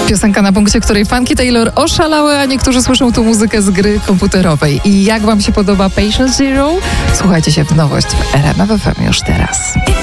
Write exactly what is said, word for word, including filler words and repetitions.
Piosenka na punkcie, której fanki Taylor oszalały, a niektórzy słyszą tu muzykę z gry komputerowej. I jak wam się podoba Patient Zero? Słuchajcie się w nowość w R M F F M już teraz.